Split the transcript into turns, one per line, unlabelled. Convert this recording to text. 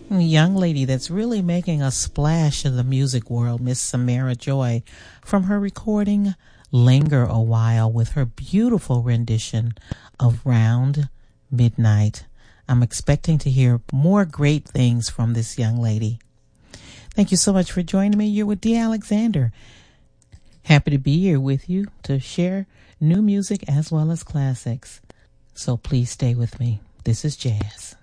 young lady that's really making a splash in the music world, Miss Samara Joy, from her recording Linger a While with her beautiful rendition of Round Midnight. I'm expecting to hear more great things from this young lady. Thank you so much for joining me. You're with Dee Alexander. Happy to be here with you to share new music as well as classics. So please stay with me. This is Jazz.